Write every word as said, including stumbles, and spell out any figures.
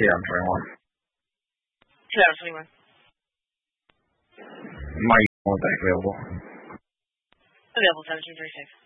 thousand twenty-one. twenty twenty-one. My was that available? Available seventeen thirty-six.